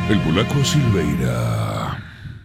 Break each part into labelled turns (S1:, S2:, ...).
S1: El polaco Silveira.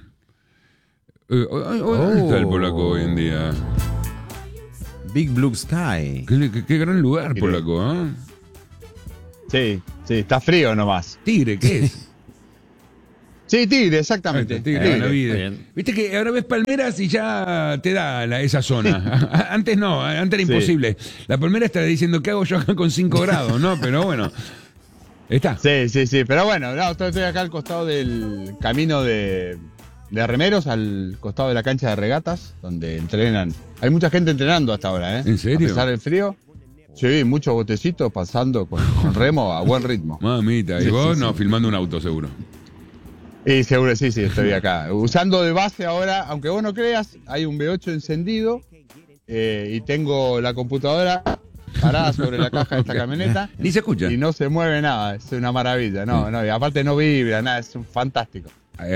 S1: ¿Dónde está el polaco hoy en día?
S2: Big Blue Sky.
S1: Qué gran lugar, polaco, ¿eh?
S3: Sí, está frío nomás.
S1: Tigre, ¿qué es?
S3: Sí, Tigre, exactamente.
S1: Tigre, buena vida. Viste que ahora ves palmeras y ya te da esa zona. Antes no, antes era imposible. La palmera está diciendo, ¿qué hago yo acá con 5 grados? ¿No? Pero bueno, está.
S3: Sí. Pero bueno, no, estoy acá al costado del camino de remeros, al costado de la cancha de regatas, donde entrenan. Hay mucha gente entrenando hasta ahora, ¿eh?
S1: ¿En serio?
S3: A pesar del frío. Sí, muchos botecitos pasando con remo a buen ritmo.
S1: Mamita, y vos no, filmando un auto seguro.
S3: Y seguro, sí, estoy acá. Usando de base ahora, aunque vos no creas, hay un V8 encendido y tengo la computadora parada sobre la caja de esta camioneta.
S1: Ni se escucha.
S3: Y no se mueve nada, es una maravilla. No, y aparte no vibra, nada, es fantástico.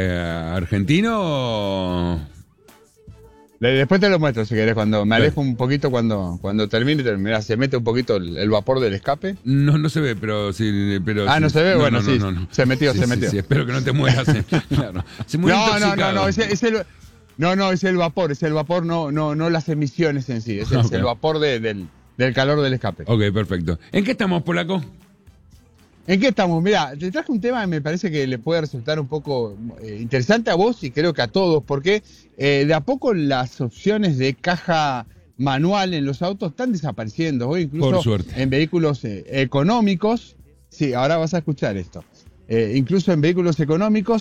S1: ¿Argentino?
S3: Después te lo muestro si querés, cuando me alejo un poquito, cuando termine, mirá, se mete un poquito el vapor del escape.
S1: No se ve, pero sí. Pero
S3: sí. ¿No se ve? Bueno, sí,
S1: no.
S3: Se metió.
S1: Sí, espero que no te mueras. Claro. Se murió intoxicado.
S3: No, es el vapor, no las emisiones en sí, es el vapor del calor del escape.
S1: Ok, perfecto. ¿En qué estamos, polaco?
S3: ¿En qué estamos? Mira, te traje un tema que me parece que le puede resultar un poco interesante a vos y creo que a todos, porque de a poco las opciones de caja manual en los autos están desapareciendo. Hoy incluso en vehículos económicos, sí, ahora vas a escuchar esto, incluso en vehículos económicos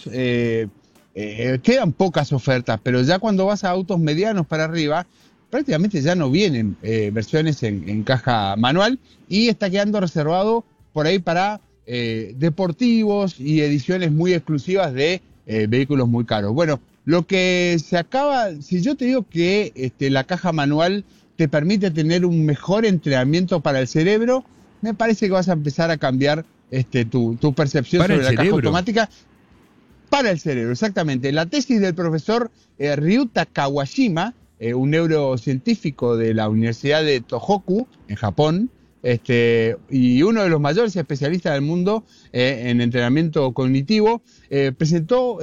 S3: quedan pocas ofertas, pero ya cuando vas a autos medianos para arriba, prácticamente ya no vienen versiones en caja manual y está quedando reservado por ahí para deportivos y ediciones muy exclusivas de vehículos muy caros. Bueno, lo que se acaba, si yo te digo que la caja manual te permite tener un mejor entrenamiento para el cerebro, me parece que vas a empezar a cambiar tu percepción sobre la caja automática. Para el cerebro, exactamente. La tesis del profesor Ryuta Kawashima, un neurocientífico de la Universidad de Tohoku, en Japón, y uno de los mayores especialistas del mundo en entrenamiento cognitivo, presentó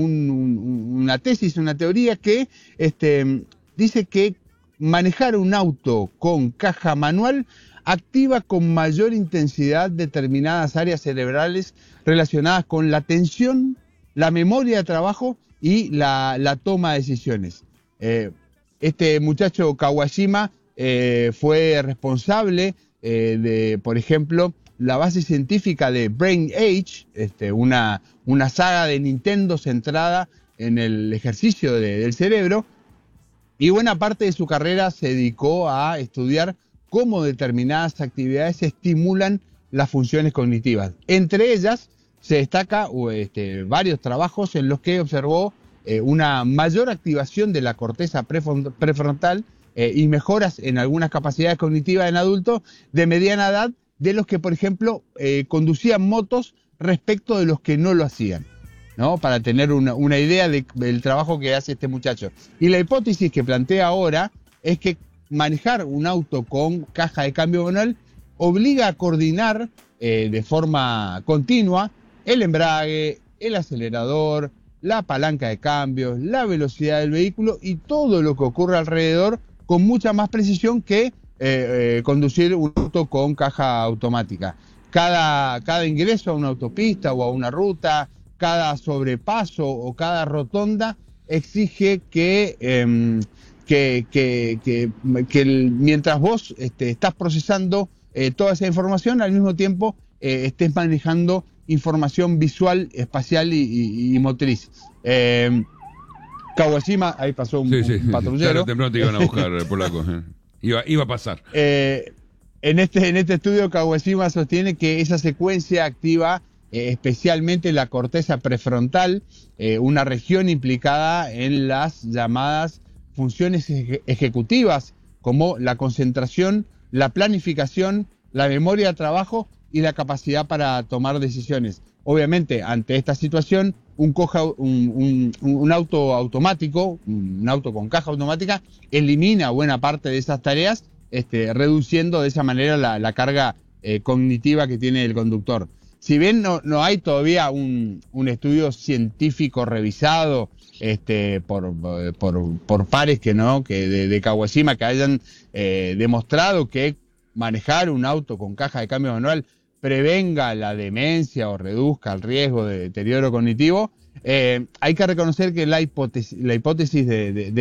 S3: una tesis, una teoría que dice que manejar un auto con caja manual activa con mayor intensidad determinadas áreas cerebrales relacionadas con la atención, la memoria de trabajo y la toma de decisiones. Este muchacho Kawashima fue responsable de, por ejemplo, la base científica de Brain Age, una saga de Nintendo centrada en el ejercicio del cerebro, y buena parte de su carrera se dedicó a estudiar cómo determinadas actividades estimulan las funciones cognitivas. Entre ellas se destaca varios trabajos en los que observó una mayor activación de la corteza prefrontal y mejoras en algunas capacidades cognitivas en adultos de mediana edad de los que, por ejemplo, conducían motos respecto de los que no lo hacían, ¿no? Para tener una idea del trabajo que hace este muchacho. Y la hipótesis que plantea ahora es que manejar un auto con caja de cambio manual obliga a coordinar de forma continua el embrague, el acelerador, la palanca de cambios, la velocidad del vehículo y todo lo que ocurre alrededor con mucha más precisión que conducir un auto con caja automática. Cada ingreso a una autopista o a una ruta, cada sobrepaso o cada rotonda exige que mientras vos estás procesando toda esa información, al mismo tiempo estés manejando información visual, espacial y motriz. Kawashima, ahí pasó un patrullero.
S1: Claro, temprano te iban a buscar, polaco. Iba a pasar.
S3: En este estudio, Kawashima sostiene que esa secuencia activa especialmente la corteza prefrontal, una región implicada en las llamadas funciones ejecutivas, como la concentración, la planificación, la memoria de trabajo y la capacidad para tomar decisiones. Obviamente, ante esta situación, un auto automático, un auto con caja automática, elimina buena parte de esas tareas, reduciendo de esa manera la carga cognitiva que tiene el conductor. si bien no hay todavía un estudio científico revisado por pares que de Kawashima que hayan demostrado que manejar un auto con caja de cambio manual prevenga la demencia o reduzca el riesgo de deterioro cognitivo, hay que reconocer que la hipótesis de